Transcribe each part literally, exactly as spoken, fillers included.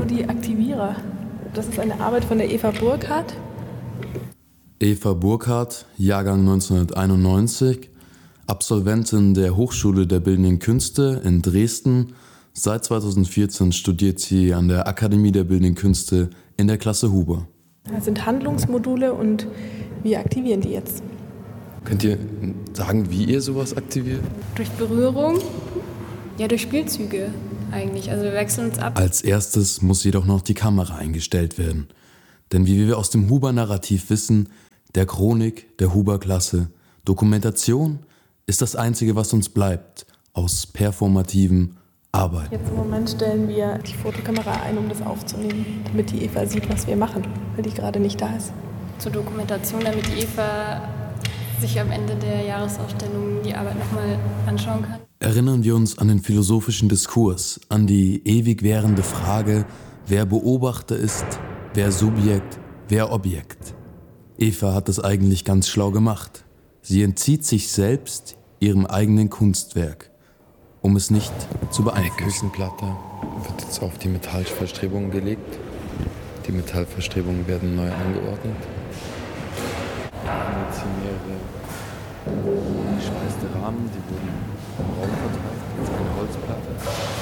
nur die Aktivierer. Das ist eine Arbeit von der Eva Burkhardt. Eva Burkhardt, Jahrgang neunzehnhunderteinundneunzig, Absolventin der Hochschule der Bildenden Künste in Dresden. Seit zweitausendvierzehn studiert sie an der Akademie der Bildenden Künste in der Klasse Huber. Das sind Handlungsmodule und wir aktivieren die jetzt. Könnt ihr sagen, wie ihr sowas aktiviert? Durch Berührung, ja durch Spielzüge eigentlich. Also wir wechseln uns ab. Als erstes muss jedoch noch die Kamera eingestellt werden. Denn wie wir aus dem Huber-Narrativ wissen, der Chronik der Huber-Klasse, Dokumentation ist das Einzige, was uns bleibt aus performativen Arbeit. Jetzt im Moment stellen wir die Fotokamera ein, um das aufzunehmen, damit die Eva sieht, was wir machen, weil die gerade nicht da ist. Zur Dokumentation, damit die Eva sich am Ende der Jahresausstellung die Arbeit nochmal anschauen kann. Erinnern wir uns an den philosophischen Diskurs, an die ewig währende Frage, wer Beobachter ist, wer Subjekt, wer Objekt. Eva hat das eigentlich ganz schlau gemacht. Sie entzieht sich selbst ihrem eigenen Kunstwerk, um es nicht zu beeinflussen. Die Küchenplatte wird jetzt auf die Metallverstrebungen gelegt. Die Metallverstrebungen werden neu angeordnet. Wir haben jetzt hier mehrere geschweißte Rahmen, die wurden im Raum verteilt. Jetzt eine Holzplatte.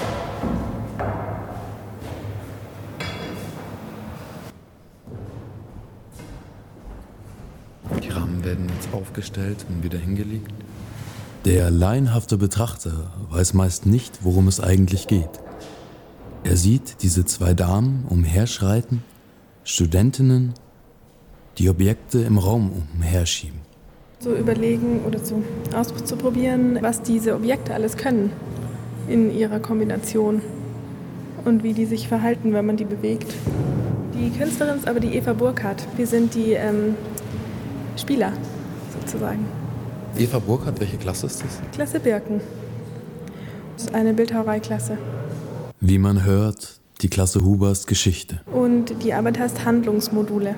Die Rahmen werden jetzt aufgestellt und wieder hingelegt. Der laienhafte Betrachter weiß meist nicht, worum es eigentlich geht. Er sieht diese zwei Damen umherschreiten, Studentinnen, die Objekte im Raum umherschieben. So überlegen oder so auszuprobieren, was diese Objekte alles können in ihrer Kombination und wie die sich verhalten, wenn man die bewegt. Die Künstlerin ist aber die Eva Burkhardt. Wir sind die ähm, Spieler sozusagen. Eva Burkhardt, welche Klasse ist das? Klasse Birken. Das ist eine Bildhauereiklasse. Wie man hört, die Klasse Hubers Geschichte. Und die Arbeit heißt Handlungsmodule.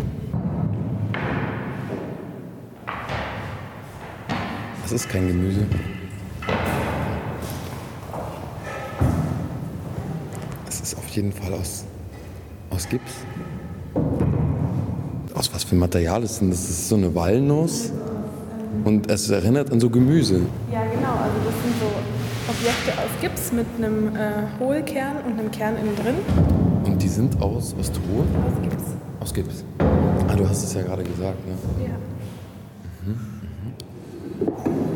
Das ist kein Gemüse. Es ist auf jeden Fall aus, aus Gips. Aus was für Material ist denn das? Das ist so eine Walnuss. Und es erinnert an so Gemüse. Ja, genau. Also das sind so Objekte aus Gips mit einem äh, Hohlkern und einem Kern innen drin. Und die sind aus, was Ton? Aus Gips. Aus Gips. Ah, du hast es ja gerade gesagt, ne? Ja. Mhm, mhm.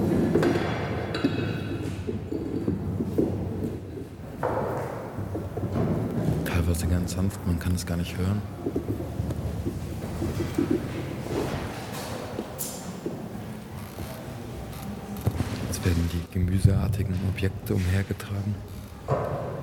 Teilweise ganz sanft, man kann es gar nicht hören. Werden die gemüseartigen Objekte umhergetragen.